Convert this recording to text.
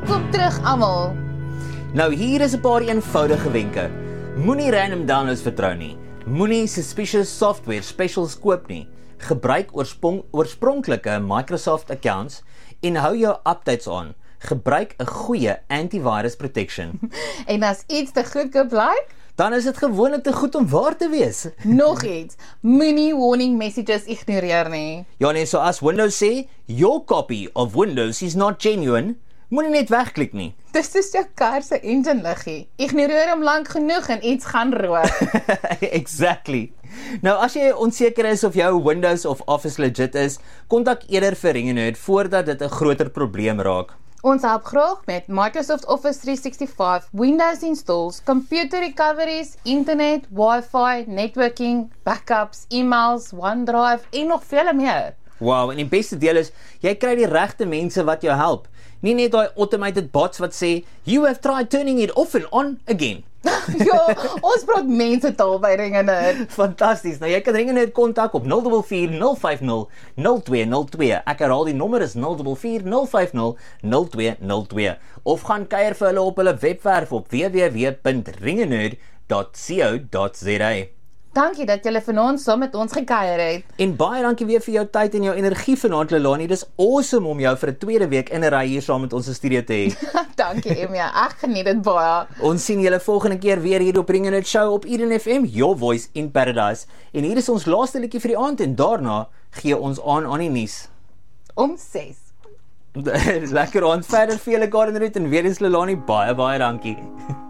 Koop terug almal. Nou hier is 'n paar eenvoudige wenke. Moenie random downloads vertrou nie. Moenie suspicious software specials koop nie. Gebruik oorspronklike Microsoft accounts en hou jou updates aan. Gebruik 'n goeie antivirus protection. En as iets te goedkoop lyk, Dan is dit gewoonlik te goed om waar te wees. nog iets. Moenie warning messages ignoreer nie. Ja nee, so as Windows sê, your copy of Windows is not genuine, moenie net wegklik nie. Dis soos jou kar se engine liggie. Ignoreer hom lank genoeg en iets gaan rook. Exactly. Nou as jy onseker is of jou Windows of Office legit is, kontak eerder vir Ring & Nerd voordat dit 'n groter probleem raak. Ons help graag met Microsoft Office 365, Windows installs, computer recoveries, internet, wifi, networking, backups, emails, OneDrive en nog vele meer. Wow, en die beste deel is, jy kry die regte mense wat jou help. Nie net daai automated bots wat sê, you have tried turning it off and on again. Ja, ons praat mense taal by Ring & Nerd. Fantasties. Nou jy kan Ring & Nerd kontak op 044 050 0202. Ek herhaal die nommer is 044 050 0202. Of gaan kuier vir hulle op hulle webwerf op www.ringnerd.co.za. Dankie dat julle vanaand saam met ons gekuier het. En baie dankie weer vir jou tyd en jou energie vanaand, Lelani. Dis awesome om jou vir 'n tweede week in 'n ry hier saam met ons in studio te hê. Dankie Emia, ek geniet dit baie. Ons sien julle volgende keer weer hier op Ring & Nerd Show op Eden FM, your voice in paradise. En hier is ons laaste liedjie vir die aand en daarna gee ons aan die nuus. Om 6. Lekker aand verder vir julle, Garden Root, en weer eens Lelani, baie dankie.